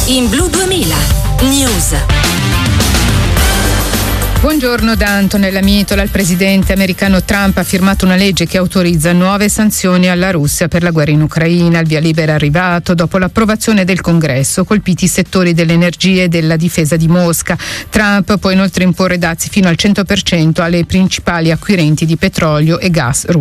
In Blu 2000 News. Buongiorno da Antonella Mitola. Il presidente americano Trump ha firmato una legge che autorizza nuove sanzioni alla Russia per la guerra in Ucraina. Il via libera è arrivato dopo l'approvazione del Congresso, colpiti i settori dell'energia e della difesa di Mosca. Trump può inoltre imporre dazi fino al 100% alle principali acquirenti di petrolio e gas russi.